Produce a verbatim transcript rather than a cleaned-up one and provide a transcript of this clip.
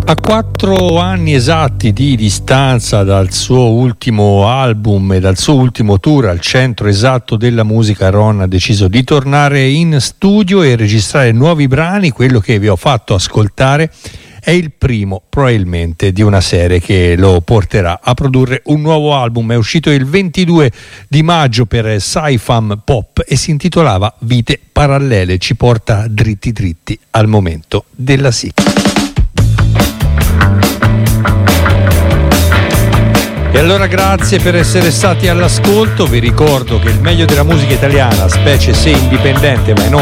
A quattro anni esatti di distanza dal suo ultimo album e dal suo ultimo tour al centro esatto della musica, Ron ha deciso di tornare in studio e registrare nuovi brani. Quello che vi ho fatto ascoltare è il primo, probabilmente, di una serie che lo porterà a produrre un nuovo album. È uscito il ventidue di maggio per Sci-Fam Pop e si intitolava Vite Parallele. Ci porta dritti dritti al momento della sigla. E allora grazie per essere stati all'ascolto. Vi ricordo che il meglio della musica italiana, specie se indipendente ma non